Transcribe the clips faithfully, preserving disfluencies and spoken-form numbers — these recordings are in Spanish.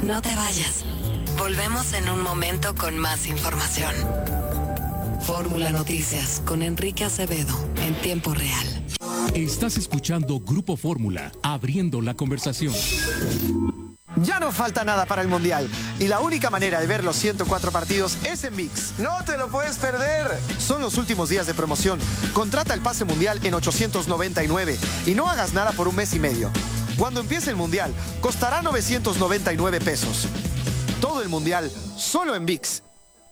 No te vayas. Volvemos en un momento con más información. Fórmula Noticias con Enrique Acevedo en tiempo real. Estás escuchando Grupo Fórmula, abriendo la conversación. Ya no falta nada para el Mundial y la única manera de ver los ciento cuatro partidos es en ViX. ¡No te lo puedes perder! Son los últimos días de promoción. Contrata el pase mundial en ochocientos noventa y nueve y no hagas nada por un mes y medio. Cuando empiece el Mundial, costará novecientos noventa y nueve pesos. Todo el Mundial, solo en ViX.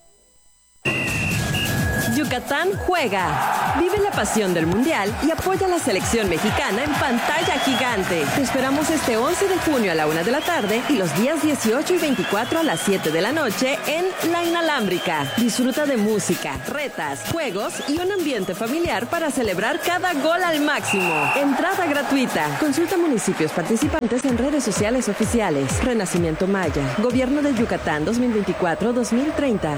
Yucatán juega. Vive la pasión del Mundial y apoya a la selección mexicana en pantalla gigante. Te esperamos este once de junio a la una de la tarde y los días dieciocho y veinticuatro a las siete de la noche en La Inalámbrica. Disfruta de música, retas, juegos y un ambiente familiar para celebrar cada gol al máximo. Entrada gratuita. Consulta municipios participantes en redes sociales oficiales. Renacimiento Maya. Gobierno de Yucatán dos mil veinticuatro a dos mil treinta.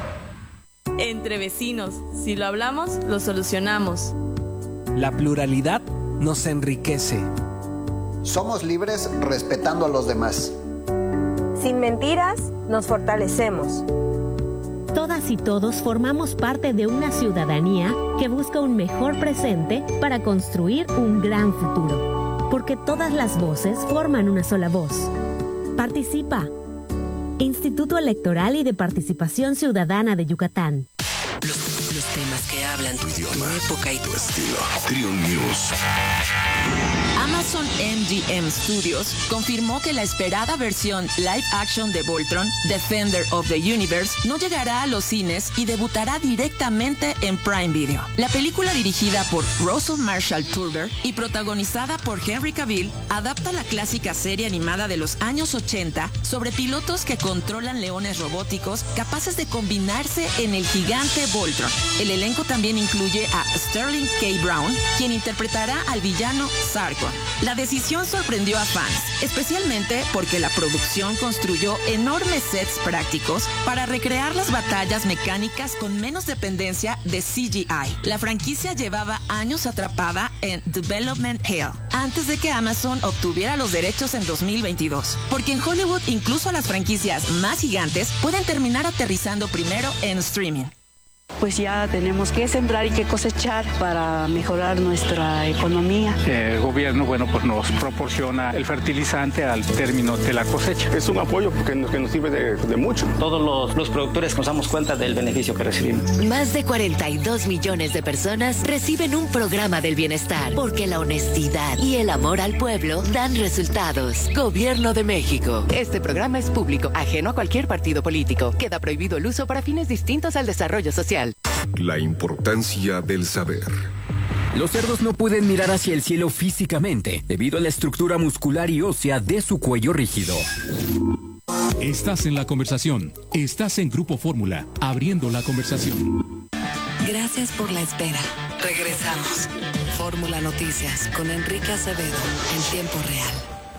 Entre vecinos, si lo hablamos, lo solucionamos. La pluralidad nos enriquece. Somos libres respetando a los demás. Sin mentiras, nos fortalecemos. Todas y todos formamos parte de una ciudadanía que busca un mejor presente para construir un gran futuro. Porque todas las voces forman una sola voz. Participa. Instituto Electoral y de Participación Ciudadana de Yucatán. Los, los temas que hablan tu idioma, tu época y tu estilo. Triun News. Amazon M G M Studios confirmó que la esperada versión live action de Voltron, Defender of the Universe, no llegará a los cines y debutará directamente en Prime Video. La película, dirigida por Russell Marshall Turber y protagonizada por Henry Cavill, adapta la clásica serie animada de los años ochenta sobre pilotos que controlan leones robóticos capaces de combinarse en el gigante Voltron. El elenco también incluye a Sterling K. Brown, quien interpretará al villano Sarkon. La decisión sorprendió a fans, especialmente porque la producción construyó enormes sets prácticos para recrear las batallas mecánicas con menos dependencia de C G I. La franquicia llevaba años atrapada en Development Hell, antes de que Amazon obtuviera los derechos en dos mil veintidós. Porque en Hollywood, incluso las franquicias más gigantes pueden terminar aterrizando primero en streaming. Pues ya tenemos que sembrar y que cosechar para mejorar nuestra economía. El gobierno, bueno, pues nos proporciona el fertilizante al término de la cosecha. Es un apoyo porque nos, que nos sirve de, de mucho. Todos los, los productores nos damos cuenta del beneficio que recibimos. Más de cuarenta y dos millones de personas reciben un programa del bienestar porque la honestidad y el amor al pueblo dan resultados. Gobierno de México. Este programa es público, ajeno a cualquier partido político. Queda prohibido el uso para fines distintos al desarrollo social. La importancia del saber. Los cerdos no pueden mirar hacia el cielo físicamente debido a la estructura muscular y ósea de su cuello rígido. Estás en la conversación. Estás en Grupo Fórmula, abriendo la conversación. Gracias por la espera. Regresamos. Fórmula Noticias con Enrique Acevedo en tiempo real.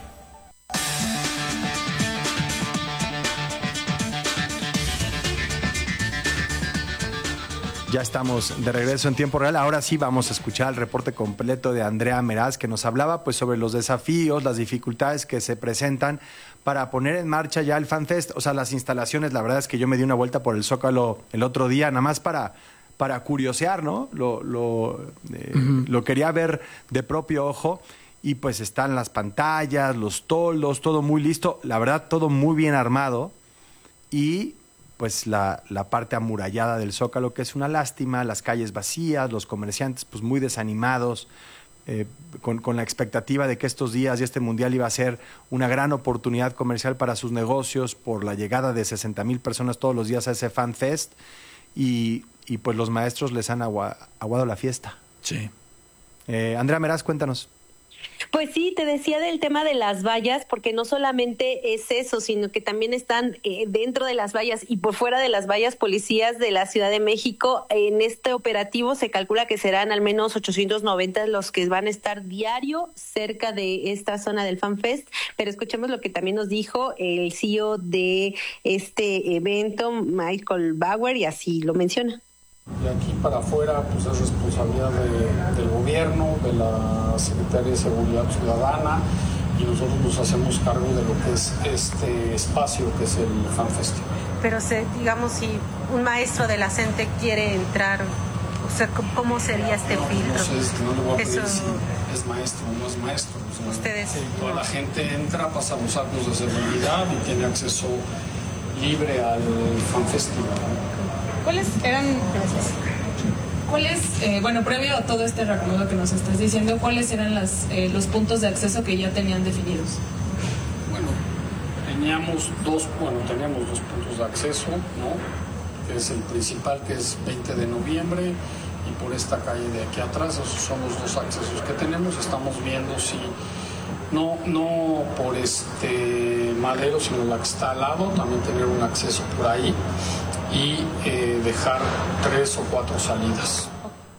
Ya estamos de regreso en tiempo real. Ahora sí vamos a escuchar el reporte completo de Andrea Meraz, que nos hablaba pues sobre los desafíos, las dificultades que se presentan para poner en marcha ya el FanFest. O sea, las instalaciones, la verdad es que yo me di una vuelta por el Zócalo el otro día, nada más para, para curiosear, ¿no? Lo, lo, eh, uh-huh. lo quería ver de propio ojo. Y pues están las pantallas, los toldos, todo muy listo. La verdad, todo muy bien armado. Y pues la, la parte amurallada del Zócalo, que es una lástima, las calles vacías, los comerciantes pues muy desanimados, eh, con, con la expectativa de que estos días y este Mundial iba a ser una gran oportunidad comercial para sus negocios por la llegada de sesenta mil personas todos los días a ese FanFest, y, y pues los maestros les han agua, aguado la fiesta. Sí. Eh, Andrea Meraz, cuéntanos. Pues sí, te decía del tema de las vallas, porque no solamente es eso, sino que también están eh, dentro de las vallas y por fuera de las vallas policías de la Ciudad de México. En este operativo se calcula que serán al menos ochocientos noventa los que van a estar diario cerca de esta zona del FanFest, pero escuchemos lo que también nos dijo el C E O de este evento, Michael Bauer, y así lo menciona. De aquí para afuera, pues es responsabilidad de, del gobierno, de la Secretaría de Seguridad Ciudadana, y nosotros nos hacemos cargo de lo que es este espacio que es el Fan Festival. Pero se, digamos, si un maestro de la CENTE quiere entrar, o sea, ¿cómo sería este no, filtro? No sé, es que no le voy a pedir Eso... si es maestro o no es maestro. O sea, Ustedes... toda la gente entra, pasa los actos de seguridad y tiene acceso libre al Fan Festival. ¿Cuáles eran... ¿Cuáles, eh, bueno, previo a todo este recorrido que nos estás diciendo, cuáles eran las, eh, los puntos de acceso que ya tenían definidos? Bueno, teníamos dos, bueno, teníamos dos puntos de acceso, ¿no? Que es el principal, que es veinte de noviembre, y por esta calle de aquí atrás, esos son los dos accesos que tenemos. Estamos viendo si, no, no por este Madero, sino la que está al lado, también tener un acceso por ahí y eh, dejar tres o cuatro salidas.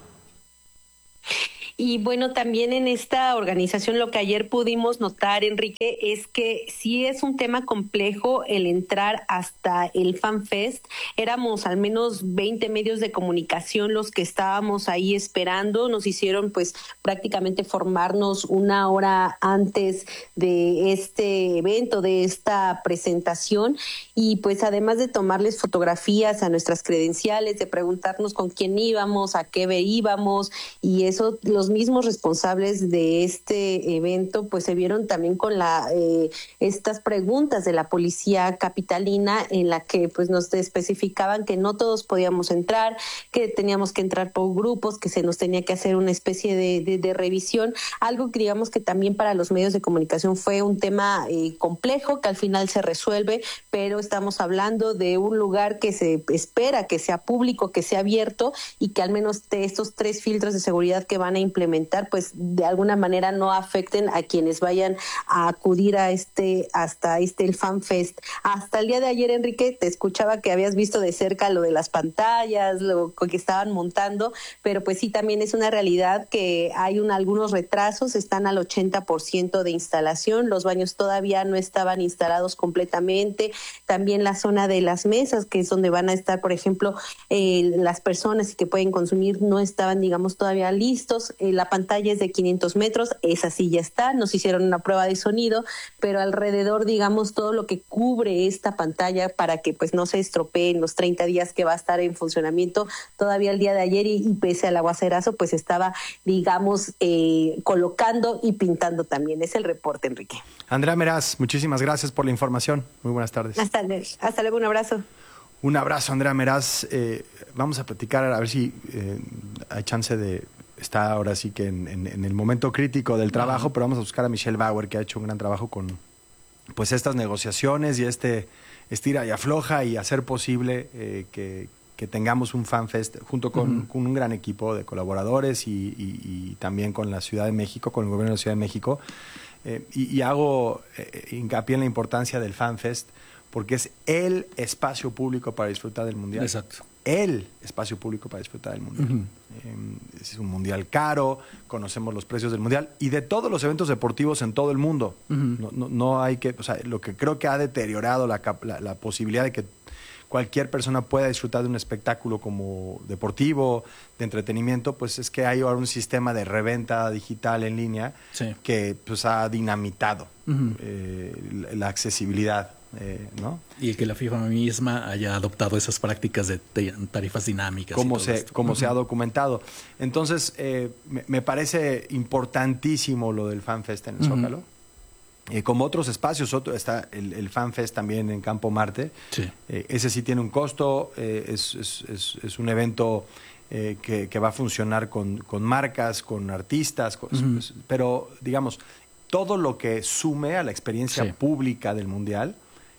Y bueno, también en esta organización lo que ayer pudimos notar, Enrique, es que sí es un tema complejo el entrar hasta el FanFest. Éramos al menos veinte medios de comunicación los que estábamos ahí esperando. Nos hicieron pues prácticamente formarnos una hora antes de este evento, de esta presentación. Y pues además de tomarles fotografías a nuestras credenciales, de preguntarnos con quién íbamos, a qué íbamos, y eso los mismos responsables de este evento pues se vieron también con la eh, estas preguntas de la policía capitalina, en la que pues nos especificaban que no todos podíamos entrar, que teníamos que entrar por grupos, que se nos tenía que hacer una especie de, de, de revisión, algo que digamos que también para los medios de comunicación fue un tema eh, complejo, que al final se resuelve, pero estamos hablando de un lugar que se espera que sea público, que sea abierto, y que al menos de estos tres filtros de seguridad que van a implementar pues de alguna manera no afecten a quienes vayan a acudir a este hasta este el FanFest. Hasta el día de ayer, Enrique, te escuchaba que habías visto de cerca lo de las pantallas, lo que estaban montando, pero pues sí, también es una realidad que hay un, algunos retrasos, están al ochenta por ciento de instalación, los baños todavía no estaban instalados completamente, también la zona de las mesas, que es donde van a estar, por ejemplo, eh, las personas que pueden consumir, no estaban, digamos, todavía listos. Eh, la pantalla es de quinientos metros, esa sí ya está, nos hicieron una prueba de sonido, pero alrededor, digamos, todo lo que cubre esta pantalla para que pues no se estropee en los treinta días que va a estar en funcionamiento, todavía el día de ayer y, y pese al aguacerazo, pues estaba, digamos, eh, colocando y pintando también. Es el reporte, Enrique. Andrea Meraz, muchísimas gracias por la información. Muy buenas tardes. Hasta, hasta luego, un abrazo. Un abrazo, Andrea Meraz. Eh, vamos a platicar, a ver si eh, hay chance de... Está ahora sí que en, en, en el momento crítico del trabajo, uh-huh. pero vamos a buscar a Michelle Bauer, que ha hecho un gran trabajo con pues estas negociaciones y este estira y afloja y hacer posible eh, que, que tengamos un FanFest junto con, uh-huh. con un gran equipo de colaboradores y, y, y también con la Ciudad de México, con el gobierno de la Ciudad de México. Eh, y, y hago eh, hincapié en la importancia del FanFest porque es el espacio público para disfrutar del Mundial. Exacto. El espacio público para disfrutar del Mundial. Uh-huh. Eh, es un Mundial caro, conocemos los precios del Mundial y de todos los eventos deportivos en todo el mundo. Uh-huh. No, no, no hay que, o sea, lo que creo que ha deteriorado la, la, la posibilidad de que cualquier persona pueda disfrutar de un espectáculo como deportivo, de entretenimiento, pues es que hay ahora un sistema de reventa digital en línea sí. que pues ha dinamitado uh-huh. eh, la, la accesibilidad. Eh, ¿no? Y que la FIFA misma haya adoptado esas prácticas de tarifas dinámicas. Como, y todo se, esto. como uh-huh. se ha documentado. Entonces, eh, me, me parece importantísimo lo del FanFest en el uh-huh. Zócalo. Eh, como otros espacios, otro, está el, el FanFest también en Campo Marte. Sí. Eh, ese sí tiene un costo, eh, es, es, es, es un evento eh, que, que va a funcionar con, con marcas, con artistas, con, uh-huh. pues, pero digamos, todo lo que sume a la experiencia sí. pública del Mundial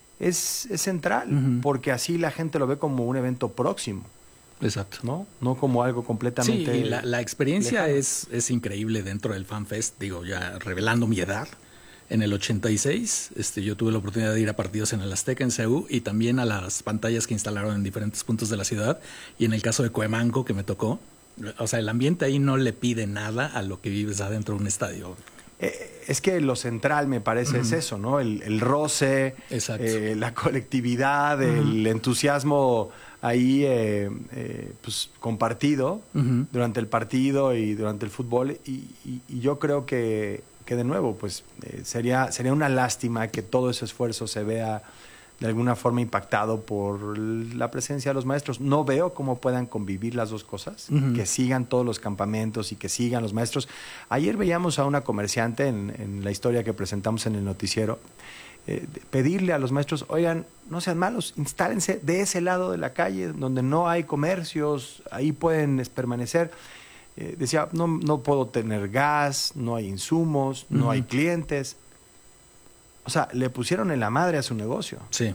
es, es central, uh-huh. porque así la gente lo ve como un evento próximo. Exacto. ¿No? No como algo completamente... Sí, la, la experiencia es, es increíble dentro del FanFest, digo, ya revelando mi edad. En el ochenta y seis este, yo tuve la oportunidad de ir a partidos en el Azteca, en C U, y también a las pantallas que instalaron en diferentes puntos de la ciudad. Y en el caso de Cuemanco, que me tocó, o sea, el ambiente ahí no le pide nada a lo que vives adentro de un estadio. Eh, es que lo central, me parece, uh-huh. es eso, ¿no? El, el roce, eh, la colectividad, uh-huh. el entusiasmo ahí eh, eh, pues, compartido uh-huh. durante el partido y durante el fútbol. Y, y, y yo creo que, que de nuevo, pues eh, sería, sería una lástima que todo ese esfuerzo se vea de alguna forma impactado por la presencia de los maestros. No veo cómo puedan convivir las dos cosas, uh-huh. que sigan todos los campamentos y que sigan los maestros. Ayer veíamos a una comerciante en, en la historia que presentamos en el noticiero, eh, pedirle a los maestros, oigan, no sean malos, instálense de ese lado de la calle donde no hay comercios, ahí pueden permanecer. Eh, decía, no, no puedo tener gas, no hay insumos, uh-huh. no hay clientes. O sea, le pusieron en la madre a su negocio. Sí.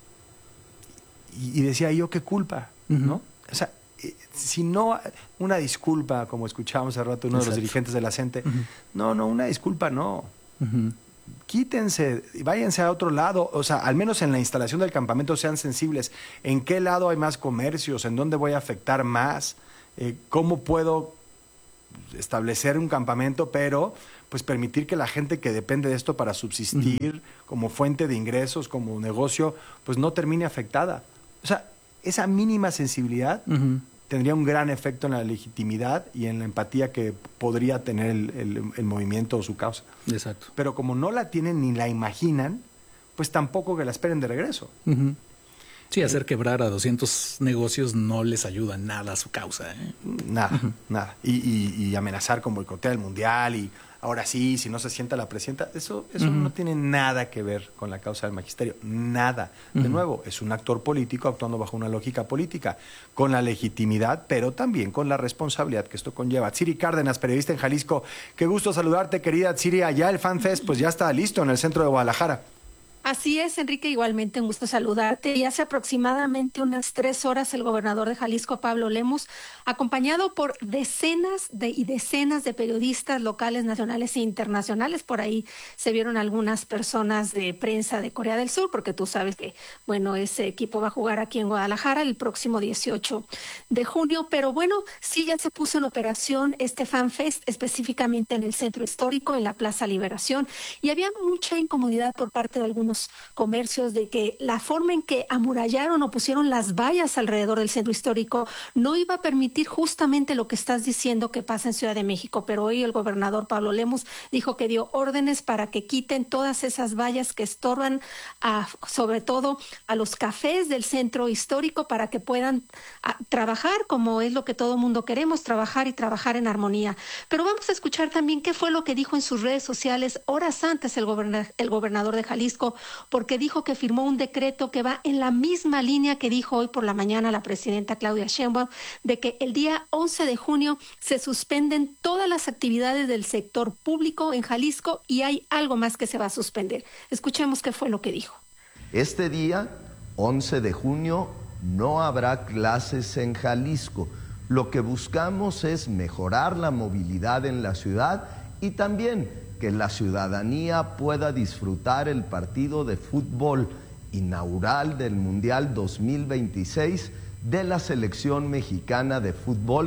Y, y decía yo, ¿qué culpa? Uh-huh. ¿No? O sea, eh, si no, una disculpa, como escuchábamos hace rato uno Exacto. de los dirigentes de la CENTE, uh-huh. no, no, una disculpa no. Uh-huh. Quítense, váyanse a otro lado, o sea, al menos en la instalación del campamento sean sensibles. ¿En qué lado hay más comercios? ¿En dónde voy a afectar más? Eh, ¿Cómo puedo establecer un campamento, pero pues permitir que la gente que depende de esto para subsistir uh-huh. como fuente de ingresos, como negocio, pues no termine afectada? O sea, esa mínima sensibilidad uh-huh. tendría un gran efecto en la legitimidad y en la empatía que podría tener el, el, el movimiento o su causa. Exacto. Pero como no la tienen ni la imaginan, pues tampoco que la esperen de regreso. Uh-huh. Sí, hacer quebrar a doscientos negocios no les ayuda nada a su causa. ¿eh? Nada, uh-huh. nada. Y, y, y amenazar con boicotear el mundial y ahora sí, si no se sienta la presidenta, eso, eso uh-huh. no tiene nada que ver con la causa del magisterio. Nada. De uh-huh. nuevo, es un actor político actuando bajo una lógica política, con la legitimidad, pero también con la responsabilidad que esto conlleva. Tsiri Cárdenas, periodista en Jalisco. Qué gusto saludarte, querida Tsiri. Allá el FanFest pues ya está listo en el centro de Guadalajara. Así es, Enrique, igualmente un gusto saludarte. Y hace aproximadamente unas tres horas el gobernador de Jalisco, Pablo Lemos, acompañado por decenas de, y decenas de periodistas locales, nacionales e internacionales. Por ahí se vieron algunas personas de prensa de Corea del Sur, porque tú sabes que, bueno, ese equipo va a jugar aquí en Guadalajara el próximo dieciocho de junio. Pero bueno, sí ya se puso en operación este FanFest, específicamente en el centro histórico, en la Plaza Liberación. Y había mucha incomodidad por parte de algunos comercios de que la forma en que amurallaron o pusieron las vallas alrededor del centro histórico no iba a permitir justamente lo que estás diciendo que pasa en Ciudad de México. Pero hoy el gobernador Pablo Lemos dijo que dio órdenes para que quiten todas esas vallas que estorban a, sobre todo a los cafés del centro histórico, para que puedan a, trabajar como es lo que todo mundo queremos, trabajar y trabajar en armonía. Pero vamos a escuchar también qué fue lo que dijo en sus redes sociales horas antes el, goberna, el gobernador de Jalisco, porque dijo que firmó un decreto que va en la misma línea que dijo hoy por la mañana la presidenta Claudia Sheinbaum, de que el día once de junio se suspenden todas las actividades del sector público en Jalisco y hay algo más que se va a suspender. Escuchemos qué fue lo que dijo. Este día, once de junio, no habrá clases en Jalisco. Lo que buscamos es mejorar la movilidad en la ciudad y también que la ciudadanía pueda disfrutar el partido de fútbol inaugural del Mundial dos mil veintiséis de la selección mexicana de fútbol.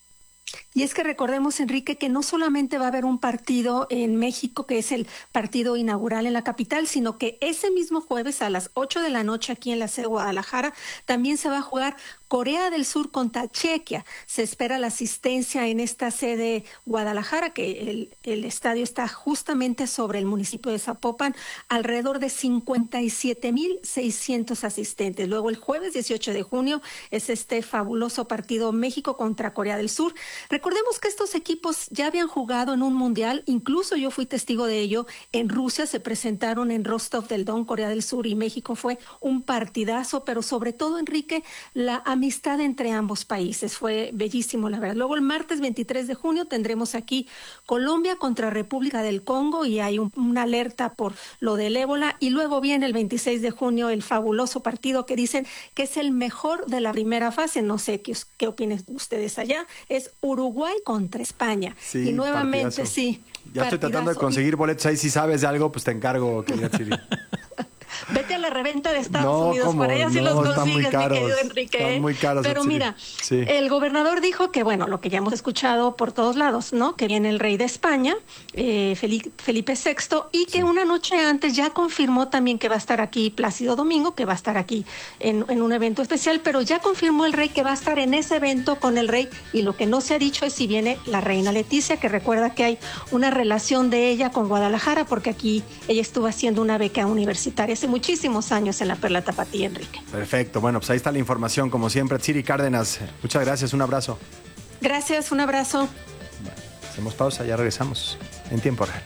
Y es que recordemos, Enrique, que no solamente va a haber un partido en México, que es el partido inaugural en la capital, sino que ese mismo jueves a las ocho de la noche aquí en la sede de Guadalajara también se va a jugar Corea del Sur contra Chequia. Se espera la asistencia en esta sede Guadalajara, que el, el estadio está justamente sobre el municipio de Zapopan, alrededor de cincuenta y siete mil seiscientos asistentes. Luego el jueves dieciocho de junio es este fabuloso partido México contra Corea del Sur. Recordemos que estos equipos ya habían jugado en un mundial, incluso yo fui testigo de ello, en Rusia se presentaron en Rostov del Don, Corea del Sur y México. Fue un partidazo, pero sobre todo, Enrique, la amistad entre ambos países fue bellísimo, la verdad. Luego el martes veintitrés de junio tendremos aquí Colombia contra República del Congo y hay un, una alerta por lo del ébola, y luego viene el veintiséis de junio el fabuloso partido que dicen que es el mejor de la primera fase, no sé qué, qué opinen ustedes allá, es Uruguay contra España. Sí, y nuevamente partidazo. sí. Ya partidazo. Estoy tratando de conseguir boletos ahí, si sabes de algo, pues te encargo, querida Tsiri. Vete a la reventa vuelta de Estados No, Unidos. ¿cómo? Para allá sí No, los están muy consigues, mi caros. querido Enrique. Están muy caros, Pero Atsiri. mira, Sí. el gobernador dijo que, bueno, lo que ya hemos escuchado por todos lados, ¿no? Que viene el rey de España, eh, Felipe, Felipe sexto, y que una noche antes ya confirmó también que va a estar aquí Plácido Domingo, que va a estar aquí en, en un evento especial, pero ya confirmó el rey que va a estar en ese evento con el rey, y lo que no se ha dicho es si viene la reina Leticia, que recuerda que hay una relación de ella con Guadalajara, porque aquí ella estuvo haciendo una beca universitaria hace muchísimos años en la Perla Tapatía, Enrique. Perfecto, bueno, pues ahí está la información, como siempre. Atsiri Cárdenas, muchas gracias, un abrazo. Gracias, un abrazo. Hacemos pausa, ya regresamos en tiempo real.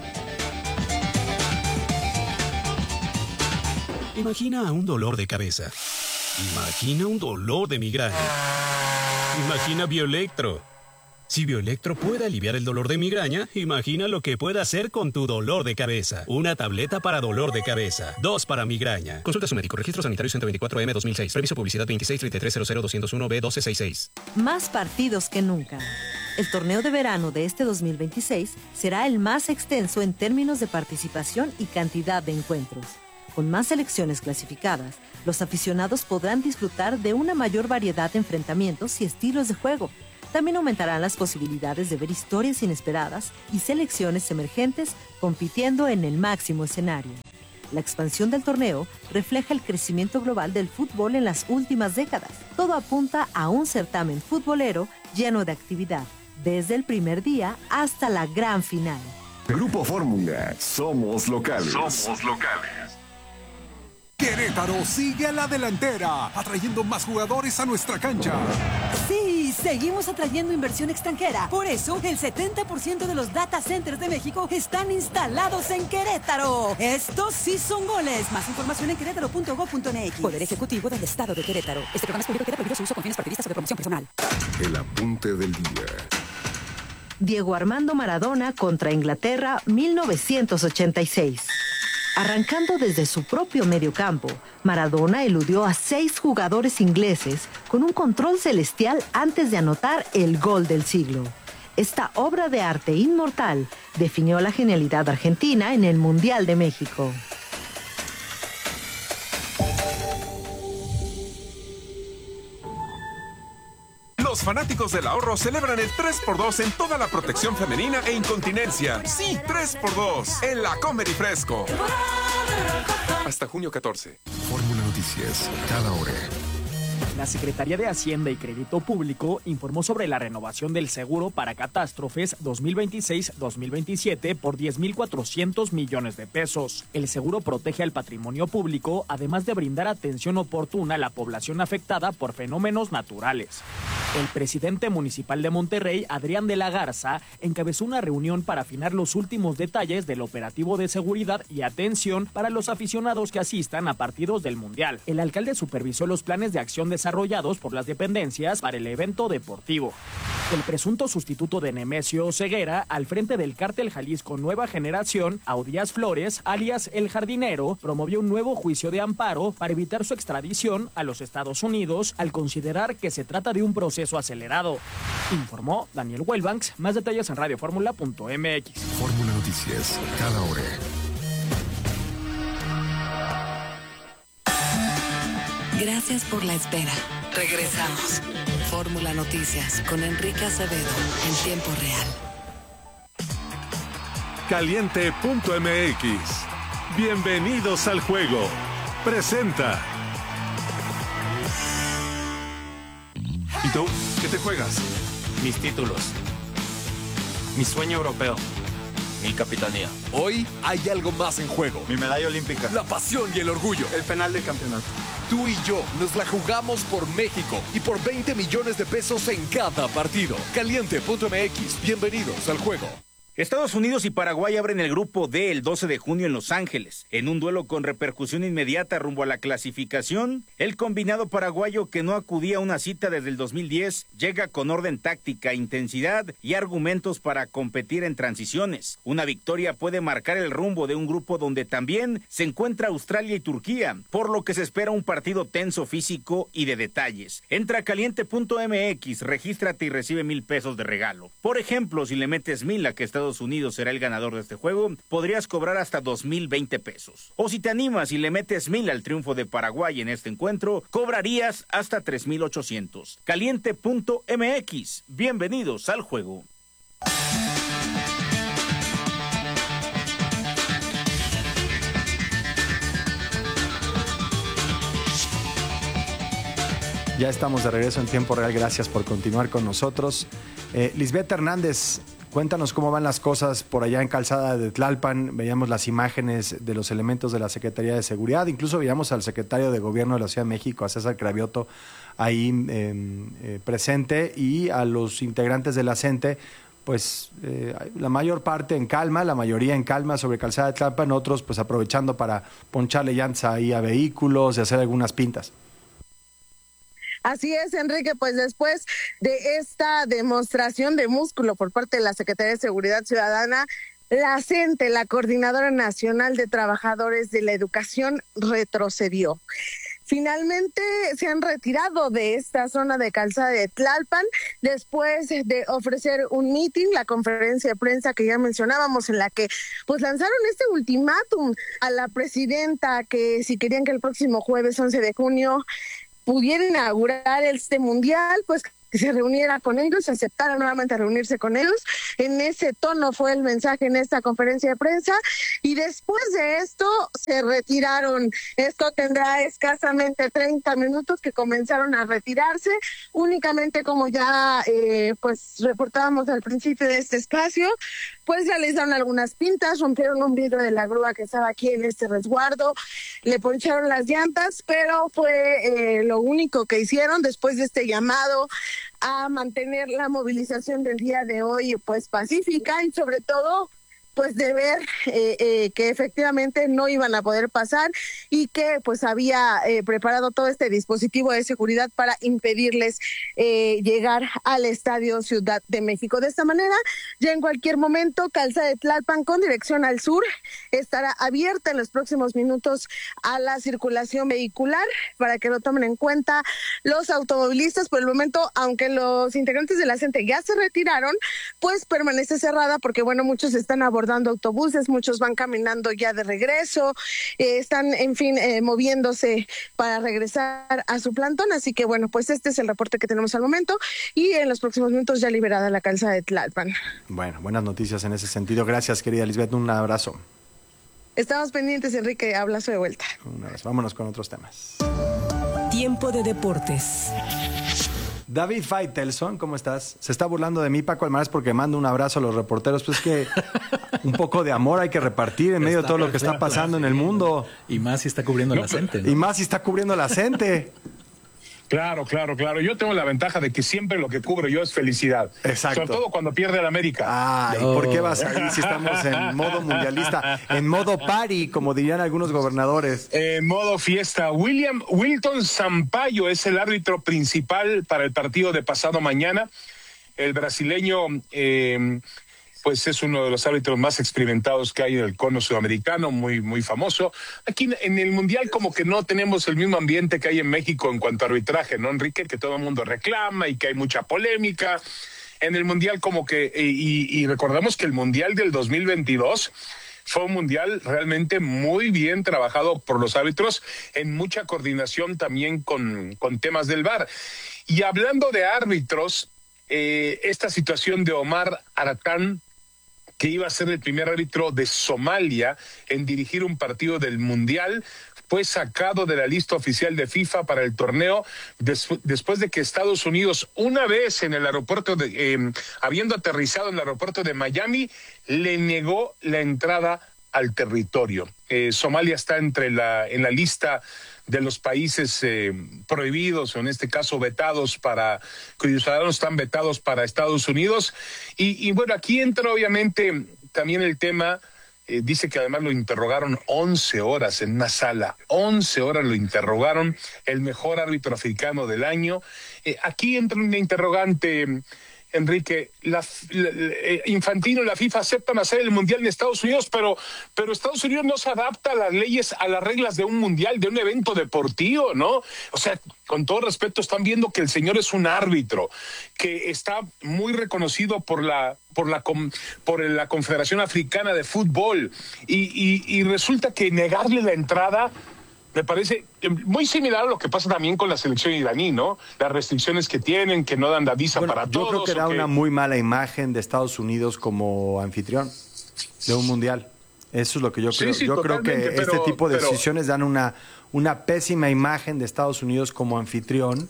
Imagina un dolor de cabeza. Imagina un dolor de migraña. Imagina Bioelectro. Si Bioelectro puede aliviar el dolor de migraña, imagina lo que puede hacer con tu dolor de cabeza. Una tableta para dolor de cabeza, dos para migraña. Consulta a su médico. Registro sanitario ciento veinticuatro M dos mil seis. Permiso publicidad veintiséis treinta y tres cero cero doscientos uno B doce sesenta y seis. Más partidos que nunca. El torneo de verano de este dos mil veintiséis será el más extenso en términos de participación y cantidad de encuentros. Con más selecciones clasificadas, los aficionados podrán disfrutar de una mayor variedad de enfrentamientos y estilos de juego. También aumentarán las posibilidades de ver historias inesperadas y selecciones emergentes compitiendo en el máximo escenario. La expansión del torneo refleja el crecimiento global del fútbol en las últimas décadas. Todo apunta a un certamen futbolero lleno de actividad, desde el primer día hasta la gran final. Grupo Fórmula, somos locales. Somos locales. Querétaro sigue a la delantera, atrayendo más jugadores a nuestra cancha. Sí, seguimos atrayendo inversión extranjera. Por eso, el setenta por ciento de los data centers de México están instalados en Querétaro. Estos sí son goles. Más información en querétaro punto gob punto m x. Poder Ejecutivo del Estado de Querétaro. Este programa es público y queda prohibido su uso con fines partidistas o de promoción personal. El apunte del día. Diego Armando Maradona contra Inglaterra, mil novecientos ochenta y seis. Arrancando desde su propio mediocampo, Maradona eludió a seis jugadores ingleses con un control celestial antes de anotar el gol del siglo. Esta obra de arte inmortal definió la genialidad argentina en el Mundial de México. Los fanáticos del ahorro celebran el tres por dos en toda la protección femenina e incontinencia. Sí, tres por dos en la Comer y Fresco. Hasta junio catorce. Fórmula Noticias, cada hora. La Secretaría de Hacienda y Crédito Público informó sobre la renovación del seguro para catástrofes dos mil veintiséis dos mil veintisiete por diez mil cuatrocientos millones de pesos. El seguro protege al patrimonio público, además de brindar atención oportuna a la población afectada por fenómenos naturales. El presidente municipal de Monterrey, Adrián de la Garza, encabezó una reunión para afinar los últimos detalles del operativo de seguridad y atención para los aficionados que asistan a partidos del Mundial. El alcalde supervisó los planes de acción desarrollados por las dependencias para el evento deportivo. El presunto sustituto de Nemesio Ceguera al frente del cártel Jalisco Nueva Generación, Audías Flores, alias El Jardinero, promovió un nuevo juicio de amparo para evitar su extradición a los Estados Unidos al considerar que se trata de un proceso acelerado. Informó Daniel Welbanks. Más detalles en radio fórmula punto m x. Fórmula Noticias, cada hora. Gracias por la espera. Regresamos. Fórmula Noticias con Enrique Acevedo en tiempo real. Caliente punto m x. Bienvenidos al juego. Presenta. ¿Y tú? ¿Qué te juegas? Mis títulos. Mi sueño europeo. Mi capitanía. Hoy hay algo más en juego. Mi medalla olímpica. La pasión y el orgullo. El penal del campeonato. Tú y yo nos la jugamos por México y por veinte millones de pesos en cada partido. Caliente punto m x. Bienvenidos al juego. Estados Unidos y Paraguay abren el grupo D el doce de junio en Los Ángeles. En un duelo con repercusión inmediata rumbo a la clasificación, el combinado paraguayo, que no acudía a una cita desde el dos mil diez, llega con orden táctica, intensidad y argumentos para competir en transiciones. Una victoria puede marcar el rumbo de un grupo donde también se encuentra Australia y Turquía, por lo que se espera un partido tenso, físico y de detalles. Entra a caliente punto m x, regístrate y recibe mil pesos de regalo. Por ejemplo, si le metes mil a que Estados Estados Unidos será el ganador de este juego, podrías cobrar hasta dos mil veinte pesos. O si te animas y le metes mil al triunfo de Paraguay en este encuentro, cobrarías hasta tres mil ochocientos. Caliente punto m x. Bienvenidos al juego. Ya estamos de regreso en tiempo real. Gracias por continuar con nosotros. Eh, Lisbeth Hernández, cuéntanos cómo van las cosas por allá en Calzada de Tlalpan. Veíamos las imágenes de los elementos de la Secretaría de Seguridad. Incluso veíamos al secretario de Gobierno de la Ciudad de México, a César Cravioto, ahí eh, eh, presente, y a los integrantes de la CENTE, pues eh, la mayor parte en calma, la mayoría en calma sobre Calzada de Tlalpan, otros pues aprovechando para poncharle llantas ahí a vehículos y hacer algunas pintas. Así es, Enrique, pues después de esta demostración de músculo por parte de la Secretaría de Seguridad Ciudadana, la CENTE, la Coordinadora Nacional de Trabajadores de la Educación, retrocedió. Finalmente se han retirado de esta zona de Calzada de Tlalpan después de ofrecer un meeting, la conferencia de prensa que ya mencionábamos, en la que pues lanzaron este ultimátum a la presidenta, que si querían que el próximo jueves once de junio pudiera inaugurar este mundial, pues que se reuniera con ellos, aceptara nuevamente reunirse con ellos. En ese tono fue el mensaje en esta conferencia de prensa, y después de esto se retiraron. Esto tendrá escasamente treinta minutos que comenzaron a retirarse. Únicamente, como ya eh, pues reportábamos al principio de este espacio, pues realizaron algunas pintas, rompieron un vidrio de la grúa que estaba aquí en este resguardo, le poncharon las llantas, pero fue eh, lo único que hicieron después de este llamado a mantener la movilización del día de hoy pues pacífica, y sobre todo pues de ver eh, eh, que efectivamente no iban a poder pasar, y que pues había eh, preparado todo este dispositivo de seguridad para impedirles eh, llegar al Estadio Ciudad de México. De esta manera, ya en cualquier momento, Calzada de Tlalpan con dirección al sur estará abierta en los próximos minutos a la circulación vehicular, para que lo tomen en cuenta los automovilistas. Por el momento, aunque los integrantes de la CENTE ya se retiraron, pues permanece cerrada, porque bueno, muchos están abordando dando autobuses, muchos van caminando ya de regreso, eh, están en fin eh, moviéndose para regresar a su plantón. Así que bueno, pues este es el reporte que tenemos al momento, y en los próximos minutos ya liberada la Calzada de Tlalpan. Bueno, buenas noticias en ese sentido. Gracias, querida Lisbeth, un abrazo. Estamos pendientes, Enrique, abrazo de vuelta. Un abrazo. Vámonos con otros temas. Tiempo de deportes. David Faitelson, ¿cómo estás? Se está burlando de mí, Paco Almaraz, porque mando un abrazo a los reporteros. Pues es que un poco de amor hay que repartir en medio está de todo lo que está pasando en el mundo. Y más si está cubriendo no, la CENTE, ¿no? Y más si está cubriendo la CENTE. Claro, claro, claro. Yo tengo la ventaja de que siempre lo que cubro yo es felicidad. Exacto. Sobre todo cuando pierde el América. Ay, no. ¿Por qué vas ahí si estamos en modo mundialista? En modo party, como dirían algunos gobernadores. En modo fiesta. William Wilton Sampaio es el árbitro principal para el partido de pasado mañana. El brasileño eh, pues es uno de los árbitros más experimentados que hay en el cono sudamericano, muy, muy famoso. Aquí en el Mundial como que no tenemos el mismo ambiente que hay en México en cuanto a arbitraje, ¿no, Enrique? Que todo el mundo reclama y que hay mucha polémica. En el Mundial como que, y, y recordamos que el Mundial del dos mil veintidós fue un Mundial realmente muy bien trabajado por los árbitros, en mucha coordinación también con, con temas del V A R. Y hablando de árbitros, eh, esta situación de Omar Aratán, que iba a ser el primer árbitro de Somalia en dirigir un partido del Mundial, fue sacado de la lista oficial de FIFA para el torneo des, después de que Estados Unidos, una vez en el aeropuerto, de, eh, habiendo aterrizado en el aeropuerto de Miami, le negó la entrada al territorio. Eh, Somalia está entre la, en la lista de los países eh, prohibidos, o en este caso vetados, para cuyos ciudadanos están vetados para Estados Unidos. Y, y bueno, aquí entra obviamente también el tema, eh, dice que además lo interrogaron once horas en una sala, once horas lo interrogaron, el mejor árbitro africano del año. Eh, aquí entra una interrogante, Enrique, la, la, la, Infantino y la FIFA aceptan hacer el Mundial en Estados Unidos, pero, pero Estados Unidos no se adapta a las leyes, a las reglas de un Mundial, de un evento deportivo, ¿no? O sea, con todo respeto, están viendo que el señor es un árbitro, que está muy reconocido por la, por la, por la Confederación Africana de Fútbol, y, y, y resulta que negarle la entrada me parece muy similar a lo que pasa también con la selección iraní, ¿no? Las restricciones que tienen, que no dan la visa bueno, para yo todos. Yo creo que da que... una muy mala imagen de Estados Unidos como anfitrión de un mundial. Eso es lo que yo creo. Sí, sí, yo creo que pero, este tipo de pero... decisiones dan una, una pésima imagen de Estados Unidos como anfitrión,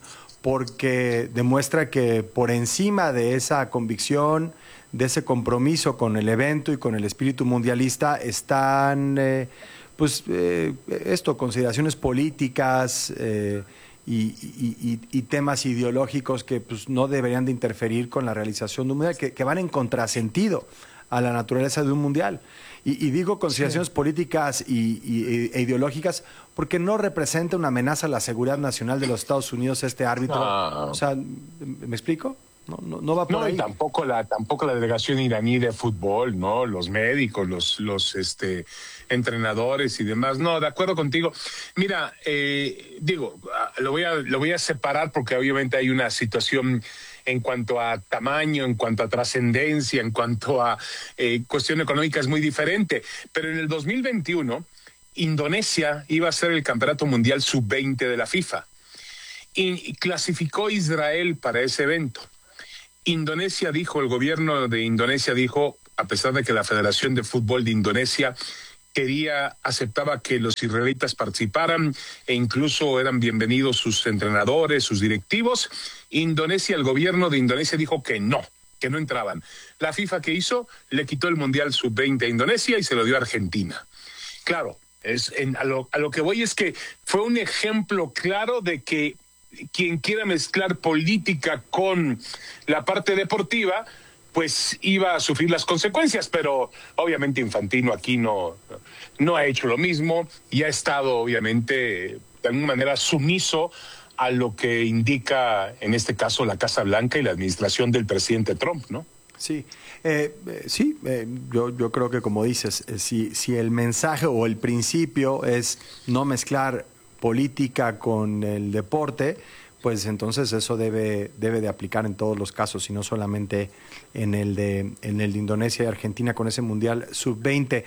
porque demuestra que por encima de esa convicción, de ese compromiso con el evento y con el espíritu mundialista, están... Eh, pues eh, esto, consideraciones políticas eh, y, y, y, y temas ideológicos que pues, no deberían de interferir con la realización de un mundial, que, que van en contrasentido a la naturaleza de un mundial. Y, y digo consideraciones sí. políticas y, y, e ideológicas porque no representa una amenaza a la seguridad nacional de los Estados Unidos este árbitro. No. O sea, ¿me explico? No, no, no va por no, ahí. Y tampoco la, tampoco la delegación iraní de fútbol, ¿no? Los médicos, los, los este, entrenadores y demás. No, de acuerdo contigo. Mira, eh, digo, lo voy a, lo voy a separar porque obviamente hay una situación en cuanto a tamaño, en cuanto a trascendencia, en cuanto a eh, cuestión económica es muy diferente. Pero en el dos mil veintiuno, Indonesia iba a ser el campeonato mundial sub veinte de la FIFA. Y, y clasificó Israel para ese evento. Indonesia dijo, el gobierno de Indonesia dijo, a pesar de que la Federación de Fútbol de Indonesia quería, aceptaba que los israelitas participaran e incluso eran bienvenidos sus entrenadores, sus directivos, Indonesia, el gobierno de Indonesia dijo que no, que no entraban. La FIFA, ¿qué hizo? Le quitó el Mundial sub veinte a Indonesia y se lo dio a Argentina. Claro, es, en, a, lo, a lo que voy es que fue un ejemplo claro de que quien quiera mezclar política con la parte deportiva, pues iba a sufrir las consecuencias, pero obviamente Infantino aquí no, no ha hecho lo mismo y ha estado obviamente de alguna manera sumiso a lo que indica en este caso la Casa Blanca y la administración del presidente Trump, ¿no? Sí, eh, eh, sí, eh, yo, yo creo que como dices, eh, si, si el mensaje o el principio es no mezclar política con el deporte, pues entonces eso debe, debe de aplicar en todos los casos y no solamente en el de, en el de Indonesia y Argentina con ese Mundial sub veinte.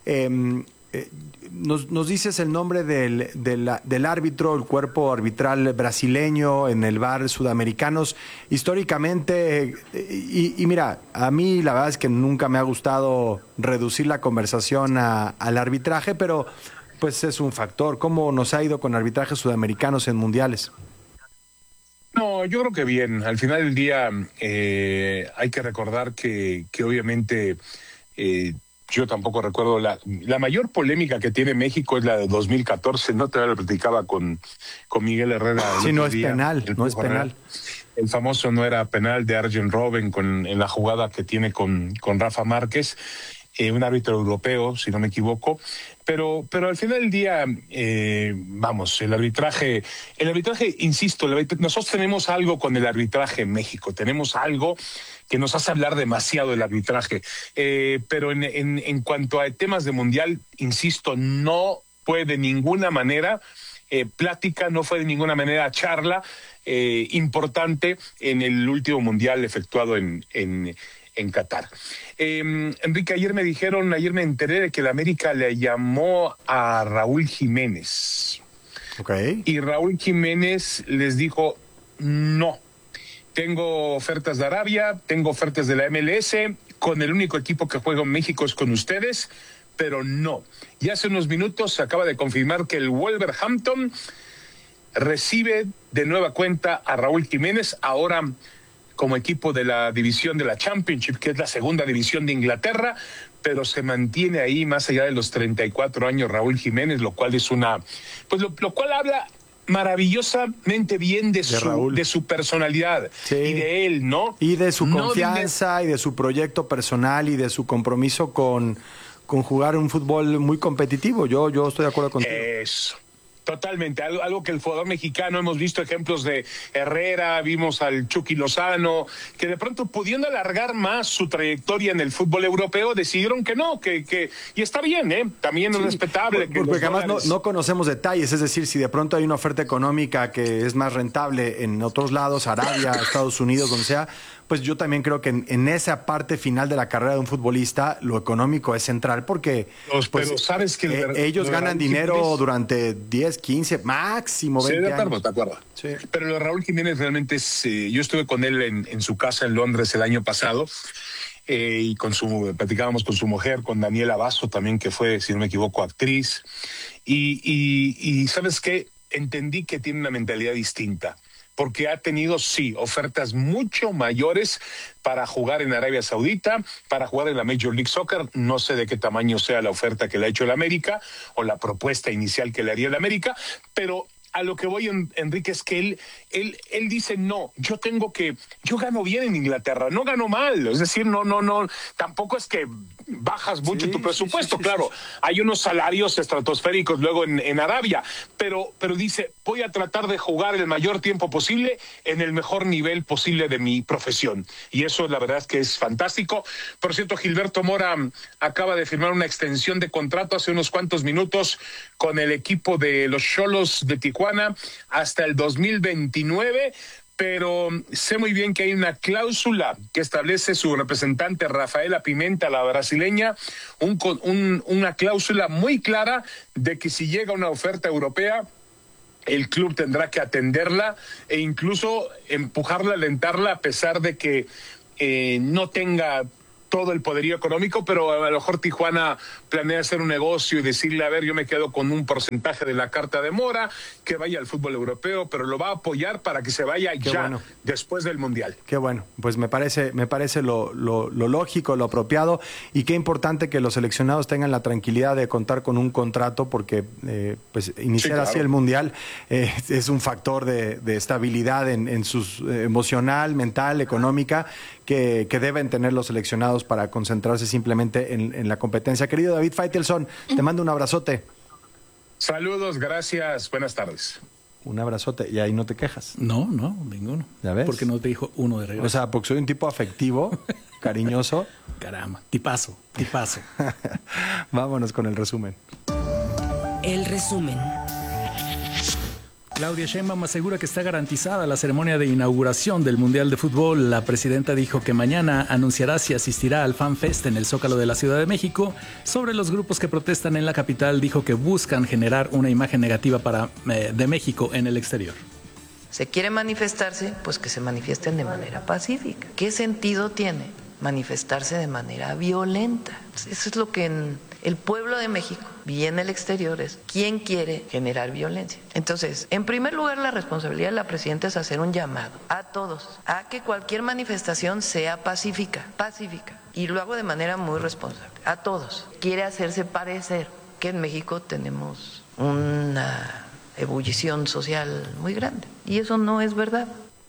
Eh, eh, nos, nos dices el nombre del, del, del árbitro, el cuerpo arbitral brasileño en el V A R sudamericanos. Históricamente, y, y mira, a mí la verdad es que nunca me ha gustado reducir la conversación a, al arbitraje, pero pues es un factor. ¿Cómo nos ha ido con arbitrajes sudamericanos en mundiales? No, yo creo que bien. Al final del día eh, hay que recordar que, que obviamente eh, yo tampoco recuerdo la, la mayor polémica que tiene México es la de dos mil catorce. No te lo platicaba con, con Miguel Herrera. Sí, no es día, penal, no es penal. El famoso no era penal de Arjen Robben con, en la jugada que tiene con, con Rafa Márquez. Eh, un árbitro europeo, si no me equivoco, pero pero al final del día, eh, vamos, el arbitraje, el arbitraje, insisto, el arbitraje, nosotros tenemos algo con el arbitraje en México, tenemos algo que nos hace hablar demasiado del arbitraje, eh, pero en, en, en cuanto a temas de mundial, insisto, no fue de ninguna manera eh, plática, no fue de ninguna manera charla eh, importante en el último mundial efectuado en, en en Qatar. Eh, Enrique, ayer me dijeron, ayer me enteré de que la América le llamó a Raúl Jiménez. Okay. Y Raúl Jiménez les dijo, no, tengo ofertas de Arabia, tengo ofertas de la M L S, con el único equipo que juega en México es con ustedes, pero no. Y hace unos minutos se acaba de confirmar que el Wolverhampton recibe de nueva cuenta a Raúl Jiménez, ahora como equipo de la división de la Championship, que es la segunda división de Inglaterra, pero se mantiene ahí más allá de los treinta y cuatro años Raúl Jiménez, lo cual es una, pues lo, lo cual habla maravillosamente bien de, de su de su personalidad, sí, y de él, ¿no? Y de su no confianza de... y de su proyecto personal y de su compromiso con, con jugar un fútbol muy competitivo. Yo, yo estoy de acuerdo contigo. Eso. Totalmente, algo, algo que el jugador mexicano, hemos visto ejemplos de Herrera, vimos al Chucky Lozano, que de pronto pudiendo alargar más su trayectoria en el fútbol europeo, decidieron que no, que, que y está bien, ¿eh? También sí, es respetable. Porque, porque además dólares... no, no conocemos detalles, es decir, si de pronto hay una oferta económica que es más rentable en otros lados, Arabia, Estados Unidos, donde sea, pues yo también creo que en, en esa parte final de la carrera de un futbolista, lo económico es central porque Los, pues, pero sabes que eh, ellos ganan dinero Jiménez... durante diez, quince, máximo veinte sí, de acuerdo, años. de acuerdo. Sí. Pero lo de Raúl Jiménez realmente es, eh, yo estuve con él en, en su casa en Londres el año pasado eh, y con su, platicábamos con su mujer, con Daniela Basso también, que fue, si no me equivoco, actriz. Y, y, y ¿sabes qué? Entendí que tiene una mentalidad distinta. Porque ha tenido, sí, ofertas mucho mayores para jugar en Arabia Saudita, para jugar en la Major League Soccer. No sé de qué tamaño sea la oferta que le ha hecho el América o la propuesta inicial que le haría el América, pero a lo que voy, Enrique, es que él, él, él dice, no, yo tengo que, yo gano bien en Inglaterra, no gano mal, es decir, no, no, no, tampoco es que bajas mucho sí, tu presupuesto, sí, sí, claro, sí, sí. Hay unos salarios estratosféricos luego en, en Arabia, pero, pero dice, voy a tratar de jugar el mayor tiempo posible en el mejor nivel posible de mi profesión, y eso la verdad es que es fantástico. Por cierto, Gilberto Mora acaba de firmar una extensión de contrato hace unos cuantos minutos con el equipo de los Xolos de Tijuana hasta el dos mil veintinueve, pero sé muy bien que hay una cláusula que establece su representante Rafaela Pimenta, la brasileña, un, un, una cláusula muy clara de que si llega una oferta europea, el club tendrá que atenderla e incluso empujarla, alentarla, a pesar de que eh, no tenga todo el poderío económico, pero a lo mejor Tijuana planea hacer un negocio y decirle, a ver, yo me quedo con un porcentaje de la carta de Mora, que vaya al fútbol europeo, pero lo va a apoyar para que se vaya Qué ya bueno. después del Mundial. Qué bueno, pues me parece, me parece lo, lo, lo lógico, lo apropiado, y qué importante que los seleccionados tengan la tranquilidad de contar con un contrato, porque eh, pues iniciar sí, claro. así el Mundial eh, es un factor de, de estabilidad en, en su eh, emocional, mental, económica, que, que deben tener los seleccionados para concentrarse simplemente en, en la competencia. Querido David Faitelson, te mando un abrazote. Saludos, gracias, buenas tardes. Un abrazote, y ahí no te quejas. No, no, ninguno. ¿Ya ves? Porque no te dijo uno de regreso. O sea, porque soy un tipo afectivo, cariñoso. Caramba, tipazo, tipazo. Vámonos con el resumen. El resumen. Claudia Sheinbaum asegura que está garantizada la ceremonia de inauguración del Mundial de Fútbol. La presidenta dijo que mañana anunciará si asistirá al Fan Fest en el Zócalo de la Ciudad de México. Sobre los grupos que protestan en la capital, dijo que buscan generar una imagen negativa para, eh, de México en el exterior. Se quiere manifestarse, pues que se manifiesten de manera pacífica. ¿Qué sentido tiene manifestarse de manera violenta? Eso es lo que en el pueblo de México y en el exterior es quién quiere generar violencia. Entonces, en primer lugar, la responsabilidad de la presidenta es hacer un llamado a todos a que cualquier manifestación sea pacífica, pacífica. Y lo hago de manera muy responsable. A todos. Quiere hacerse parecer que en México tenemos una ebullición social muy grande. Y eso no es verdad.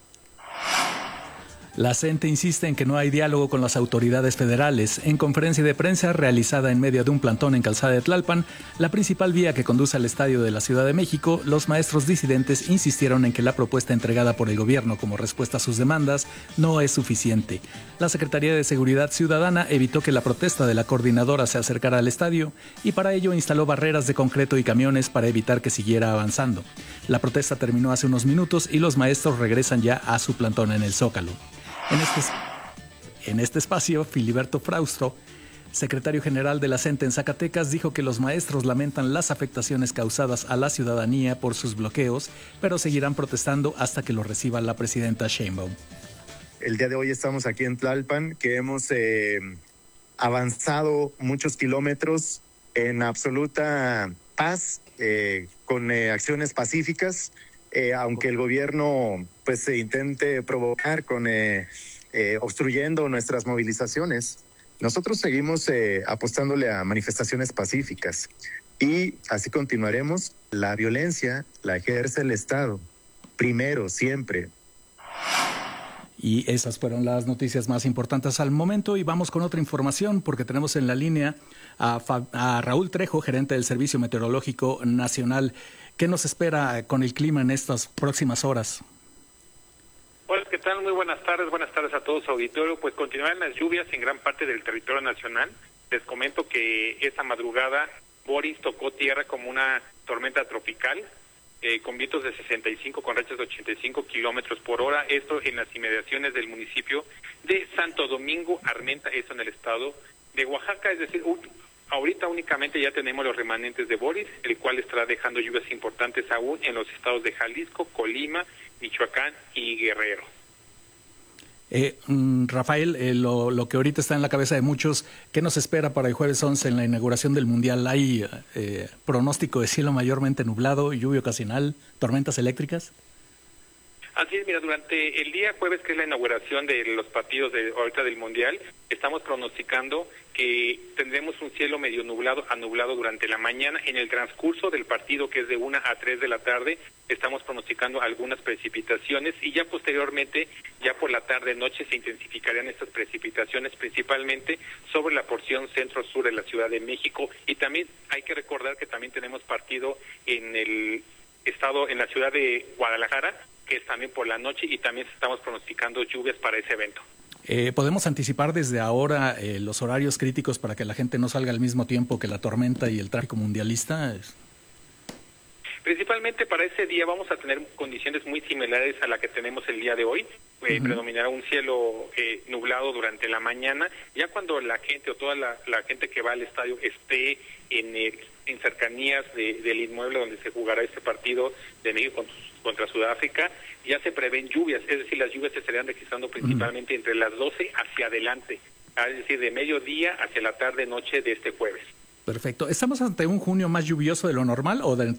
La CENTE insiste en que no hay diálogo con las autoridades federales. En conferencia de prensa realizada en medio de un plantón en Calzada de Tlalpan, la principal vía que conduce al Estadio de la Ciudad de México, los maestros disidentes insistieron en que la propuesta entregada por el gobierno como respuesta a sus demandas no es suficiente. La Secretaría de Seguridad Ciudadana evitó que la protesta de la coordinadora se acercara al estadio y para ello instaló barreras de concreto y camiones para evitar que siguiera avanzando. La protesta terminó hace unos minutos y los maestros regresan ya a su plantón en el Zócalo. En este, en este espacio, Filiberto Frausto, secretario general de la CENTE en Zacatecas, dijo que los maestros lamentan las afectaciones causadas a la ciudadanía por sus bloqueos, pero seguirán protestando hasta que lo reciba la presidenta Sheinbaum. El día de hoy estamos aquí en Tlalpan, que hemos eh, avanzado muchos kilómetros en absoluta paz, eh, con eh, acciones pacíficas. Eh, aunque el gobierno pues se intente provocar con eh, eh, obstruyendo nuestras movilizaciones, nosotros seguimos eh, apostándole a manifestaciones pacíficas y así continuaremos. La violencia la ejerce el Estado, primero, siempre. Y esas fueron las noticias más importantes al momento. Y vamos con otra información porque tenemos en la línea a, Fa- a Raúl Trejo, gerente del Servicio Meteorológico Nacional. ¿Qué nos espera con el clima en estas próximas horas? Hola, ¿qué tal? Muy buenas tardes. Buenas tardes a todos, auditorio. Pues continúan las lluvias en gran parte del territorio nacional. Les comento que esta madrugada Boris tocó tierra como una tormenta tropical. Eh, con vientos de sesenta y cinco, con rachas de ochenta y cinco kilómetros por hora, esto en las inmediaciones del municipio de Santo Domingo Armenta, esto en el estado de Oaxaca, es decir, un, ahorita únicamente ya tenemos los remanentes de Boris, el cual estará dejando lluvias importantes aún en los estados de Jalisco, Colima, Michoacán y Guerrero. Eh, Rafael, eh, lo, lo que ahorita está en la cabeza de muchos, ¿qué nos espera para el jueves once en la inauguración del Mundial? ¿Hay eh, pronóstico de cielo mayormente nublado, lluvia ocasional, tormentas eléctricas? Así es, mira, durante el día jueves, que es la inauguración de los partidos de ahorita del Mundial, estamos pronosticando que tendremos un cielo medio nublado a nublado durante la mañana. En el transcurso del partido, que es de una a tres de la tarde, estamos pronosticando algunas precipitaciones y ya posteriormente, ya por la tarde-noche, se intensificarían estas precipitaciones, principalmente sobre la porción centro-sur de la Ciudad de México. Y también hay que recordar que también tenemos partido en el estado, en la ciudad de Guadalajara, que es también por la noche, y también estamos pronosticando lluvias para ese evento. Eh, ¿Podemos anticipar desde ahora eh, los horarios críticos para que la gente no salga al mismo tiempo que la tormenta y el tráfico mundialista? Principalmente para ese día vamos a tener condiciones muy similares a la que tenemos el día de hoy. Eh, uh-huh. Predominará un cielo eh, nublado durante la mañana. Ya cuando la gente o toda la, la gente que va al estadio esté en, el, en cercanías de, del inmueble donde se jugará este partido de México contra, contra Sudáfrica, ya se prevén lluvias, es decir, las lluvias se estarían registrando principalmente uh-huh. entre las doce hacia adelante, es decir, de mediodía hacia la tarde-noche de este jueves. Perfecto. ¿Estamos ante un junio más lluvioso de lo normal o de,